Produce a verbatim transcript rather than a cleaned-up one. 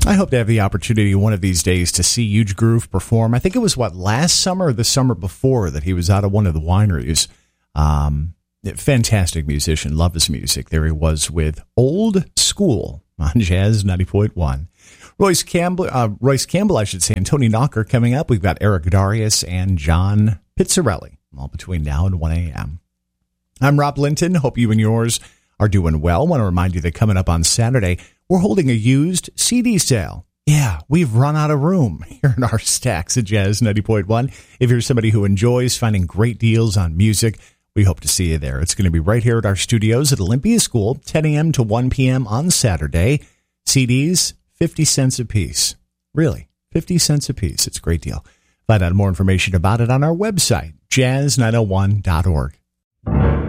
I hope to have the opportunity one of these days to see Huge Groove perform. I think it was, what, last summer or the summer before that he was out of one of the wineries. Um, fantastic musician. Love his music. There he was with Old School on Jazz ninety point one. Royce Campbell, uh, Royce Campbell, I should say, and Tony Knocker coming up. We've got Eric Darius and John Pizzarelli, all between now and one a.m. I'm Rob Linton. Hope you and yours are doing well. Want to remind you that coming up on Saturday, we're holding a used C D sale. Yeah, we've run out of room here in our stacks at Jazz ninety point one. If you're somebody who enjoys finding great deals on music, we hope to see you there. It's going to be right here at our studios at Olympia School, ten a.m. to one p.m. on Saturday. C Ds, fifty cents a piece. Really, fifty cents a piece. It's a great deal. Find out more information about it on our website, jazz nine oh one dot org.